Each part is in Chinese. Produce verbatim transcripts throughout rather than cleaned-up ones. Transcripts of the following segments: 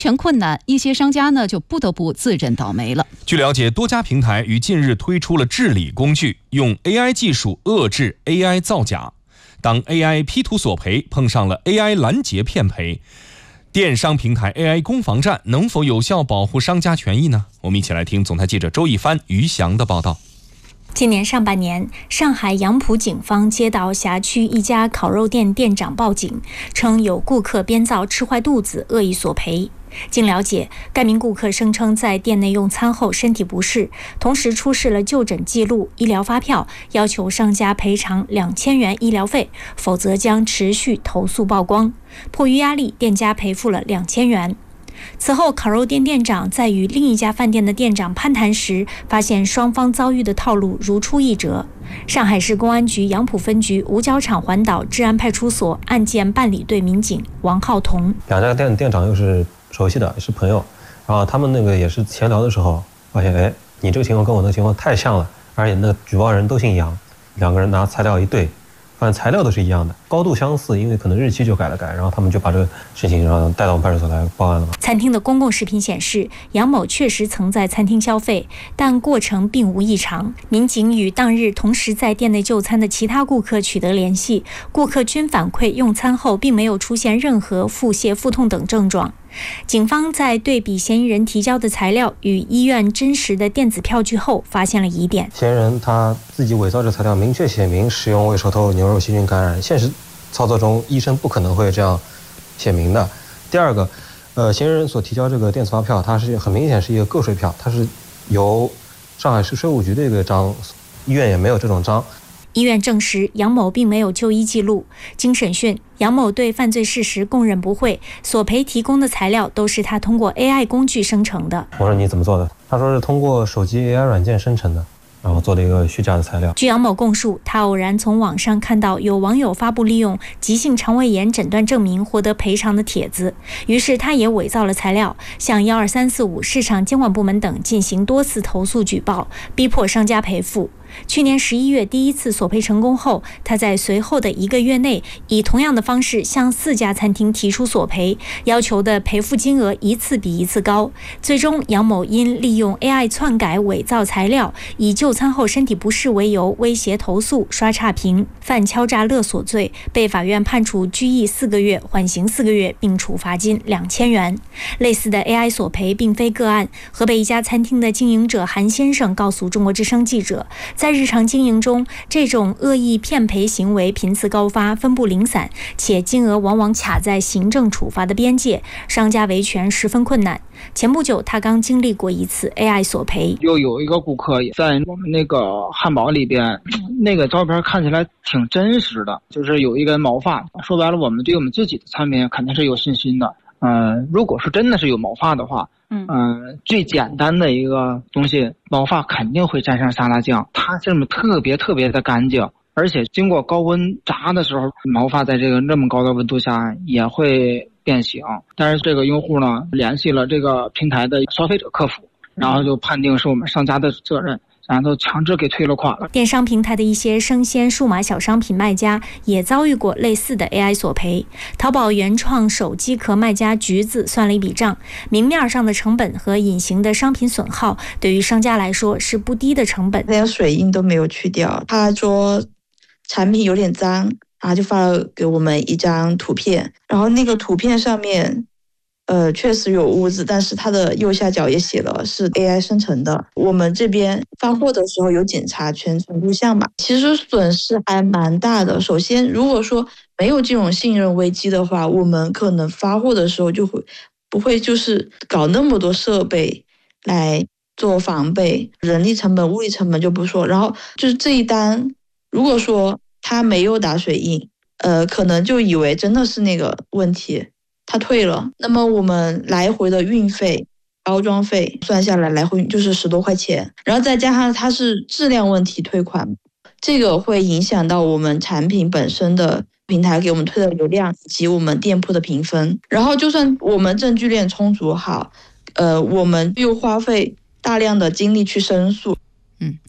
全困难，一些商家呢就不得不自认倒霉了。 据了解，多家平台于近日推出了治理工具，用 A I 技术遏制 A I 造假。当 A I 批图索赔碰上了 A I 拦截骗赔，电商平台 A I 攻防战能否有效保护商家权益呢？我们一起来听总台记者周一帆、于翔的报道。 今年上半年，上海杨浦警方接到辖区一家烤肉店店长报警，称有顾客编造吃坏肚子，恶意索赔。经了解，该名顾客声称在店内用餐后身体不适，同时出示了就诊记录、医疗发票，要求商家赔偿两千元医疗费，否则将持续投诉曝光。迫于压力，店家赔付了两千元。此后，烤肉店店长在与另一家饭店的店长攀谈时，发现双方遭遇的套路如出一辙。上海市公安局杨浦分局五角场环岛治安派出所案件办理队民警王浩彤， 两家店店长又是熟悉的，也是朋友，然后他们那个也是闲聊的时候发现，哎，你这个情况跟我的情况太像了，而且那个举报人都姓杨，两个人拿材料一对，发现材料都是一样的，高度相似，因为可能日期就改了改，然后他们就把这个事情然后带到我们派出所来报案了。 餐厅的公共视频显示，杨某确实曾在餐厅消费，但过程并无异常。民警与当日同时在店内就餐的其他顾客取得联系，顾客均反馈用餐后并没有出现任何腹泻、腹痛等症状。警方在对比嫌疑人提交的材料与医院真实的电子票据后，发现了疑点。 嫌疑人他自己伪造这材料，明确写明使用胃熟透牛肉细菌感染，现实操作中医生不可能会这样写明的。第二个，呃，嫌疑人所提交这个电子发票，它是很明显是一个个税票，它是由上海市税务局的一个章，医院也没有这种章。 医院证实杨某并没有就医记录。经审讯，杨某对犯罪事实供认不讳，索赔提供的材料都是他通过 A I 工具生成的。 我说你怎么做的？他说是通过手机 A I 软件生成的，然后做了一个虚假的材料。 据杨某供述，他偶然从网上看到有网友发布利用急性肠胃炎诊断证明获得赔偿的帖子，于是他也伪造了材料，向一二三四五市场监管部门等进行多次投诉举报，逼迫商家赔付。去年十一月第一次索赔成功后，他在随后的一个月内以同样的方式向四家餐厅提出索赔，要求的赔付金额一次比一次高。最终，杨某因利用 A I 篡改伪造材料，以就餐后身体不适为由威胁投诉、刷差评，犯敲诈勒索罪，被法院判处拘役四个月、缓刑四个月，并处罚金两千元。类似的 A I 索赔并非个案。河北一家餐厅的经营者韩先生告诉中国之声记者，在日常经营中，这种恶意骗赔行为频次高发，分布零散，且金额往往卡在行政处罚的边界，商家维权十分困难。前不久，他刚经历过一次 A I 索赔。 又有一个顾客在我们那个汉堡里边，那个照片看起来挺真实的，就是有一根毛发。说白了，我们对我们自己的产品肯定是有信心的。嗯、呃，如果说真的是有毛发的话，嗯、呃，最简单的一个东西，毛发肯定会沾上沙拉酱，它这么特别特别的干净，而且经过高温炸的时候，毛发在这个这么高的温度下也会变形。但是这个用户呢，联系了这个平台的消费者客服，然后就判定是我们商家的责任，然后强制给退了款了。 电商平台的一些生鲜数码小商品卖家也遭遇过类似的 A I 索赔。淘宝原创手机壳卖家橘子算了一笔账，明面上的成本和隐形的商品损耗对于商家来说是不低的成本， 连水印都没有去掉。他说产品有点脏，然后就发了给我们一张图片，然后那个图片上面呃，确实有污渍，但是它的右下角也写了是 A I 生成的。我们这边发货的时候有检查全程录像嘛，其实损失还蛮大的。首先，如果说没有这种信任危机的话，我们可能发货的时候就会不会就是搞那么多设备来做防备，人力成本、物力成本就不说。然后就是这一单，如果说他没有打水印，呃，可能就以为真的是那个问题。他退了，那么我们来回的运费、包装费算下来，来回就是十多块钱，然后再加上它是质量问题退款，这个会影响到我们产品本身的平台给我们推的流量以及我们店铺的评分。然后就算我们证据链充足好，呃，我们又花费大量的精力去申诉。 嗯，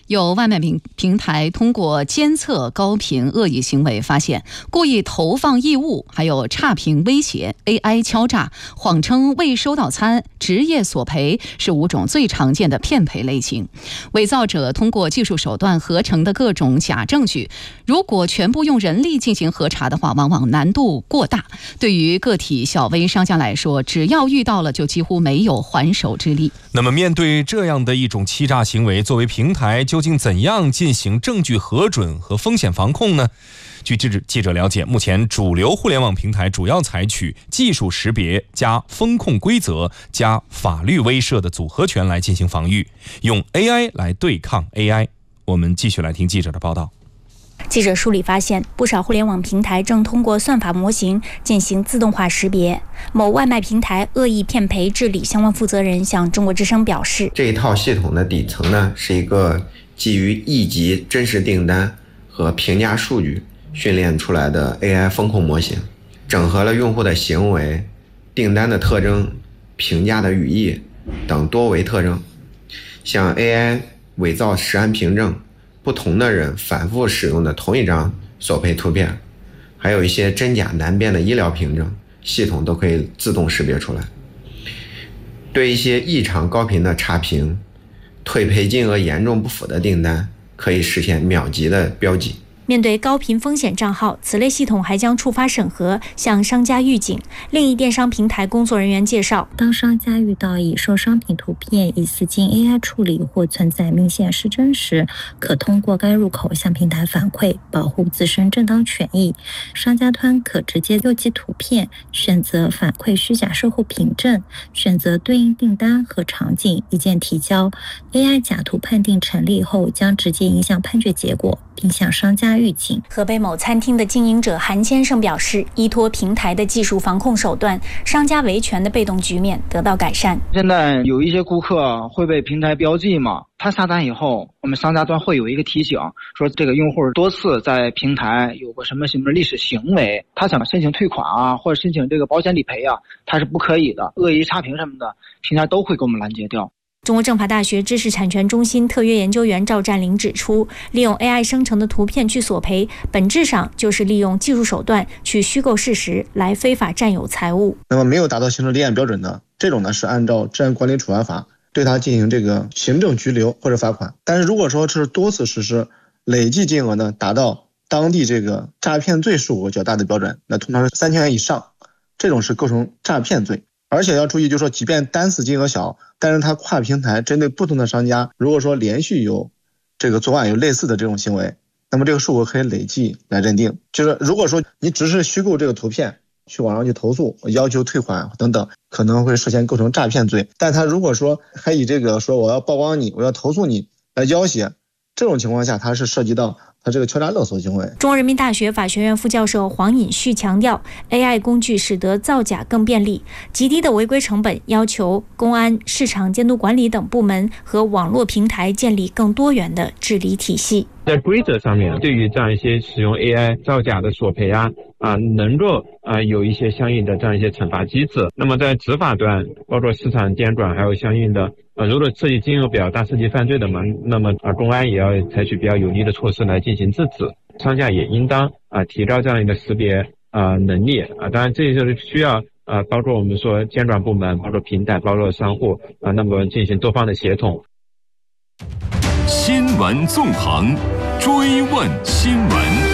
有外卖平平台通过监测高频恶意行为，发现故意投放异物、还有差评威胁、A I 敲诈、谎称未收到餐、职业索赔是五种最常见的骗赔类型。伪造者通过技术手段合成的各种假证据，如果全部用人力进行核查的话，往往难度过大。对于个体小微商家来说，只要遇到了就几乎没有还手之力。 那么面对这样的一种欺诈行为，作为平台究竟怎样进行证据核准和风险防控呢？据记者了解，目前主流互联网平台主要采取技术识别加风控规则加法律威慑的组合拳来进行防御，用 A I 来对抗 A I。 我们继续来听记者的报道。 记者梳理发现，不少互联网平台正通过算法模型进行自动化识别。某外卖平台恶意骗赔治理相关负责人向中国之声表示， 这一套系统的底层呢，是一个基于亿级真实订单和评价数据训练出来的 A I 风控模型，整合了用户的行为、订单的特征、评价的语义等多维特征，像 A I 伪造实案凭证、不同的人反复使用的同一张索赔图片，还有一些真假难辨的医疗凭证，系统都可以自动识别出来。对一些异常高频的差评、退赔金额严重不符的订单，可以实现秒级的标记。 面对高频风险账号，此类系统还将触发审核，向商家预警。另一电商平台工作人员介绍， 当商家遇到已售商品图片疑似经 A I 处理或存在明显失真时，可通过该入口向平台反馈，保护自身正当权益。商家端可直接邮寄图片，选择反馈虚假售后凭证，选择对应订单和场景，一键提交。A I 假图判定成立后，将直接影响判决结果，并向商家预警。 河北某餐厅的经营者韩先生表示，依托平台的技术防控手段，商家维权的被动局面得到改善。 现在有一些顾客会被平台标记嘛，他下单以后，我们商家端会有一个提醒，说这个用户多次在平台有过什么什么历史行为，他想申请退款啊，或者申请这个保险理赔啊，他是不可以的。恶意差评什么的，平台都会给我们拦截掉。 中国政法大学知识产权中心特约研究员赵占林指出，利用 A I 生成的图片去索赔，本质上就是利用技术手段去虚构事实，来非法占有财物。 那么没有达到刑事立案标准的，这种呢是按照治安管理处罚法对他进行这个行政拘留或者罚款。但是如果说是多次实施，累计金额呢达到当地这个诈骗罪数额较大的标准，那通常是三千元以上，这种是构成诈骗罪。而且要注意，就是说即便单次金额小，但是它跨平台针对不同的商家，如果说连续有这个作案有类似的这种行为，那么这个数额可以累计来认定。就是如果说你只是虚构这个图片去网上去投诉，要求退款等等，可能会涉嫌构成诈骗罪。但他如果说还以这个说我要曝光你，我要投诉你来要挟，这种情况下它是涉及到他这个敲诈勒索行为。 中国人民大学法学院副教授黄尹旭强调， A I 工具使得造假更便利，极低的违规成本要求公安、市场监督管理等部门和网络平台建立更多元的治理体系。 在规则上面，对于这样一些使用 A I 造假的索赔啊啊，能够啊有一些相应的这样一些惩罚机制。那么在执法端，包括市场监管，还有相应的呃，如果涉及金额比较大、涉及犯罪的嘛，那么啊公安也要采取比较有力的措施来进行制止。商家也应当啊提高这样一个识别啊能力啊，当然这就是需要啊包括我们说监管部门、包括平台、包括商户啊，那么进行多方的协同。 新闻纵横，追问新闻。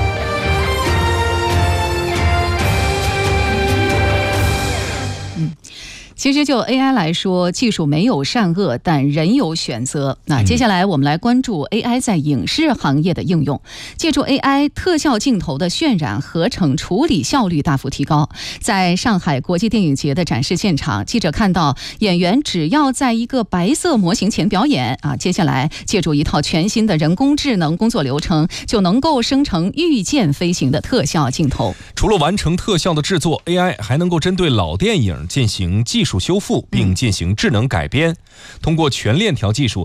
其实就 A I 来说，技术没有善恶，但人有选择。那接下来我们来关注 A I 在影视行业的应用。借助 A I 特效镜头的渲染、合成、处理效率大幅提高。在上海国际电影节的展示现场，记者看到演员只要在一个白色模型前表演啊，接下来借助一套全新的人工智能工作流程，就能够生成御剑飞行的特效镜头。 除了完成特效的制作， A I 还能够针对老电影进行技术修复，并进行智能改编。通过全链条技术，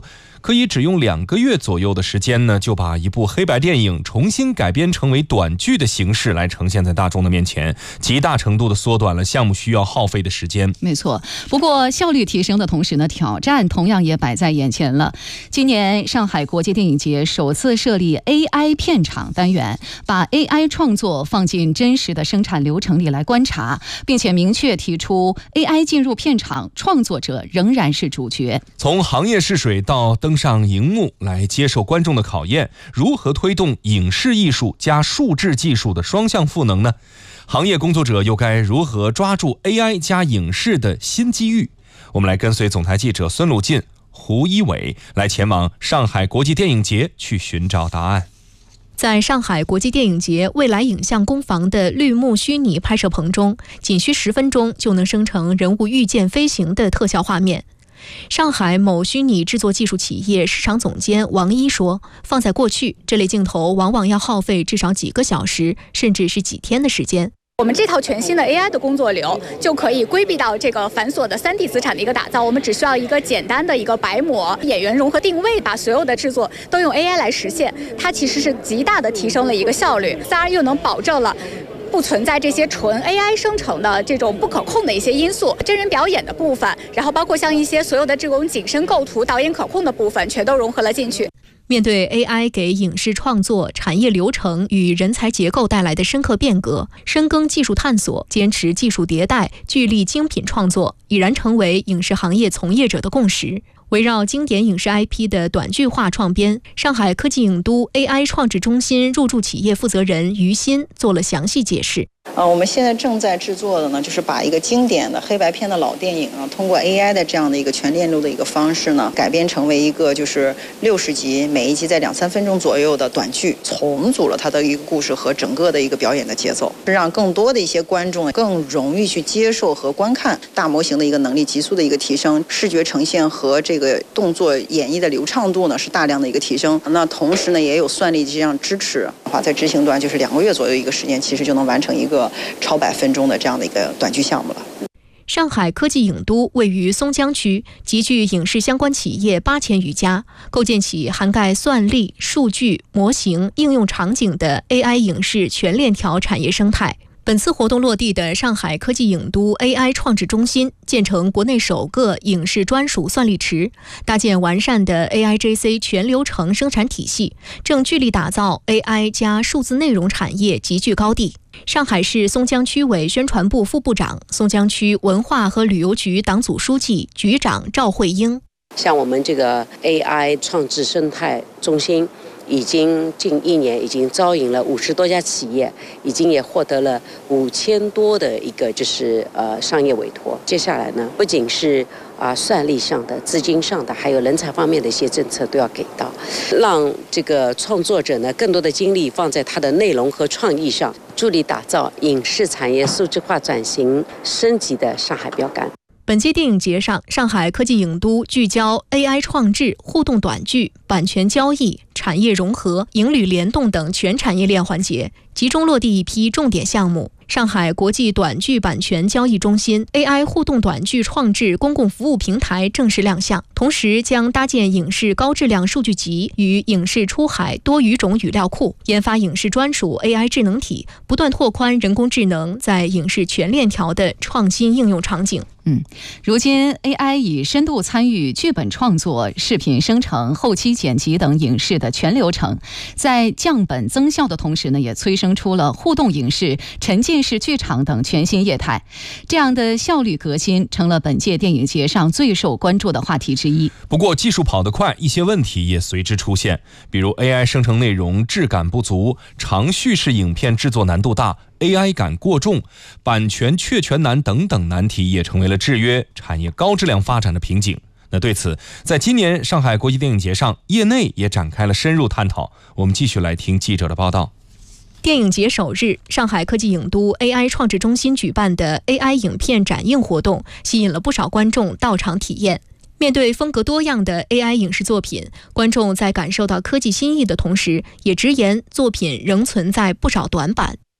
可以只用两个月左右的时间呢，就把一部黑白电影重新改编成为短剧的形式来呈现在大众的面前，极大程度的缩短了项目需要耗费的时间。 没错，不过效率提升的同时呢，挑战同样也摆在眼前了。今年上海国际电影节首次设立 A I 片场单元，把 A I 创作放进真实的生产流程里来观察，并且明确提出 A I 进入片场，创作者仍然是主角。 从行业试水到登上荧幕来接受观众的考验，如何推动影视艺术加数字技术的双向赋能呢？行业工作者又该如何抓住 A I 加影视的新机遇？我们来跟随总台记者孙鲁进、胡一伟来前往上海国际电影节去寻找答案。 在上海国际电影节未来影像工坊的绿幕虚拟拍摄棚中，仅需十分钟就能生成人物御剑飞行的特效画面。上海某虚拟制作技术企业市场总监王一说，放在过去，这类镜头往往要耗费至少几个小时，甚至是几天的时间。 我们这套全新的 A I 的工作流就可以规避到这个繁琐的 三 D 资产的一个打造，我们只需要一个简单的一个白模，演员融合定位，把所有的制作都用 A I 来实现，它其实是极大的提升了一个效率，当然又能保证了不存在这些纯 A I 生成的这种不可控的一些因素，真人表演的部分，然后包括像一些所有的这种景深构图、导演可控的部分，全都融合了进去。 面对 A I 给影视创作、产业流程与人才结构带来的深刻变革，深耕技术探索，坚持技术迭代，聚力精品创作，已然成为影视行业从业者的共识。围绕经典影视 I P 的短剧化创编，上海科技影都 A I 创制中心入驻企业负责人于鑫做了详细解释。 呃，我们现在正在制作的呢，就是把一个经典的黑白片的老电影啊，通过 A I 的这样的一个全链路的一个方式呢，改编成为一个就是六十集，每一集在两三分钟左右的短剧，重组了它的一个故事和整个的一个表演的节奏，让更多的一些观众更容易去接受和观看大模型的一个能力急速的一个提升，视觉呈现和这个动作演绎的流畅度呢是大量的一个提升。那同时呢，也有算力这样支持的话，在执行端就是两个月左右一个时间，其实就能完成一个超百分钟的这样的一个短剧项目了。 上海科技影都位于松江区，集聚影视相关企业八千余家，构建起涵盖算力、数据、模型、应用场景的 A I 影视全链条产业生态。本次活动落地的上海科技影都 A I 创制中心，建成国内首个影视专属算力池，搭建完善的 A I G C 全流程生产体系，正聚力打造 A I 加数字内容产业集聚高地。上海市松江区委宣传部副部长、松江区文化和旅游局党组书记、局长赵慧英。 像我们这个 A I 创制生态中心，已经近一年已经招引了五十多家企业，已经也获得了五千多的一个就是呃商业委托。接下来呢，不仅是啊、呃、算力上的、资金上的，还有人才方面的一些政策都要给到，让这个创作者呢更多的精力放在他的内容和创意上，助力打造影视产业数字化转型升级的上海标杆。 本届电影节上，上海科技影都聚焦 A I 创制、互动短剧、版权交易、产业融合、影旅联动等全产业链环节，集中落地一批重点项目。上海国际短剧版权交易中心 A I 互动短剧创制公共服务平台正式亮相，同时将搭建影视高质量数据集与影视出海多语种语料库，研发影视专属 A I 智能体，不断拓宽人工智能在影视全链条的创新应用场景。 嗯，如今 A I 已深度参与剧本创作、视频生成、后期剪辑等影视的全流程，在降本增效的同时呢，也催生出了互动影视、沉浸式剧场等全新业态。这样的效率革新成了本届电影节上最受关注的话题之一。 不过技术跑得快，一些问题也随之出现，比如 A I 生成内容质感不足，长叙事影片制作难度大，A I 感过重，版权确权难等等难题也成为了制约产业高质量发展的瓶颈。那对此，在今年上海国际电影节上，业内也展开了深入探讨。我们继续来听记者的报道。 电影节首日，上海科技影都 A I 创制中心举办的 A I 影片展映活动，吸引了不少观众到场体验。面对风格多样的 A I 影视作品，观众在感受到科技新意的同时，也直言作品仍存在不少短板。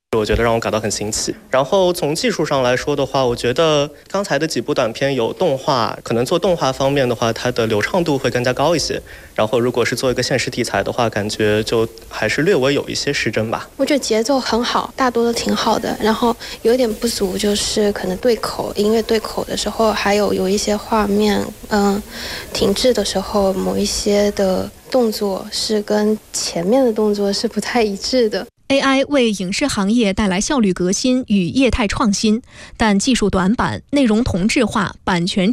我觉得让我感到很新奇。然后从技术上来说的话，我觉得刚才的几部短片有动画，可能做动画方面的话，它的流畅度会更加高一些。然后如果是做一个现实题材的话，感觉就还是略微有一些失真吧。 我觉得节奏很好，大多都挺好的。然后有一点不足就是可能对口，音乐对口的时候，还有有一些画面，嗯，停滞的时候，某一些的动作是跟前面的动作是不太一致的。 A I 为影视行业带来效率革新与业态创新，但技术短板、内容同质化、版权